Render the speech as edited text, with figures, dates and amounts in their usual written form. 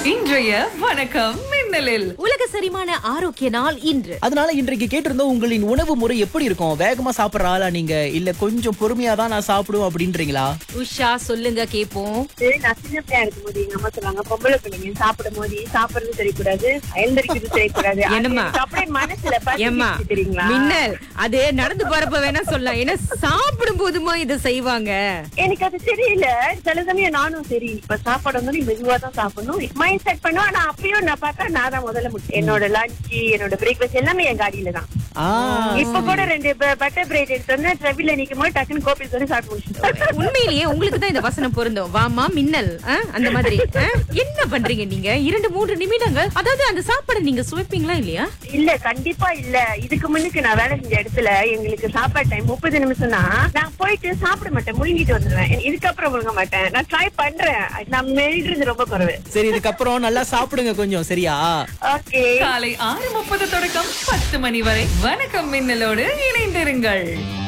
இன்றைய வணக்கம் மின்னலில் உலக செரிமான ஆரோக்கிய நாள் இன்று. அதனால இன்றைக்கு கேட்டிருந்தோம், உங்களின் உணவு முறை எப்படி இருக்கும்? வேகமா சாப்பிடுற ஆளா நீங்க, இல்ல கொஞ்சம் பொறுமையா தான் நான் சாப்பிடுவேன் அப்படின்றீங்களா? உஷா சொல்லுங்க கேப்போம். நான் சின்ன பிள்ளையா இருக்கும் போது எங்க அம்மா சொல்லுவாங்க, பொம்பளை பிள்ளைங்க சாப்பிடும் போது சாப்பிடுறது தெரியக்கூடாது, எழுந்திருக்கிறது தெரியக்கூடாது. என்னம்மா? அது அப்படியே மனசுல ஏம்மா பதிஞ்சிருச்சு தெரியுங்களா? மின்னல் அது நடந்து போறப்ப வேணா சொல்லலாம், ஏன்னா சாப்பிடும் போதுமா இதை செய்வாங்க. எனக்கு அது தெரியல. சில சமயம் நானும் சரி இப்ப சாப்பாடு வந்து மெதுவா தான் சாப்பிடணும் மைண்ட் செட் பண்ணுவோம். ஆனா அப்பயும் நான் பார்த்தா நான் தான் முதல்ல என்னோட லஞ்ச் என்னோட பிரேக்ஃபாஸ்ட் எல்லாமே என் காடியில தான். ஆ, இப்ப கூட 2 பட்டர் பிரெட் எடுத்து வந்து ட்ரெவில நிக்கும் போது டக்குன்னு கோப்பி சொல்லி சாப்பிட்டு முடிச்சுட்டேன். உண்மையிலேயே உங்களுக்கு தான் இந்த வசனம் பொருந்தும். வாமா மின்னல், அந்த மாதிரி. என்ன பண்றீங்க நீங்க? 2-3 நிமிடங்கள், அதாவது அந்த சாப்பாடு நீங்க சுவைப்பீங்களா இல்லையா? இல்ல கண்டிப்பா இல்ல. இதுக்கு முன்னுக்கு நான் வேலை செஞ்ச இடத்துல எங்களுக்கு சாப்பாடு டைம் 30 நிமிஷம் தான். நான் போயிட்டு சாப்பிட மாட்டேன், முழுங்கிட்டு வந்துடுவேன். இதுக்கப்புறம் முழுங்க மாட்டேன். நான் ட்ரை பண்றேன். நான் மெல்றது ரொம்ப குறைவு. சரி, இதுக்கப்புறம் நல்லா சாப்பிடுங்க கொஞ்சம், சரியா? ஓகே. காலை 6:30 தொடக்கம் 10 மணி வரை வணக்கம் மின்னலோடு இணைந்திருங்கள்.